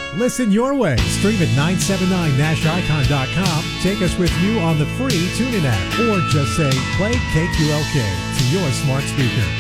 Listen your way. Stream at 979nashicon.com. Take us with you on the free TuneIn app. Or just say, play KQLK to your smart speaker.